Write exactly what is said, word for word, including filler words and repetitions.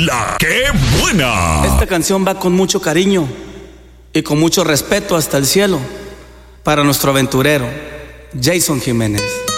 La ¡Qué buena! Esta canción va con mucho cariño y con mucho respeto hasta el cielo para nuestro aventurero, Jason Jiménez.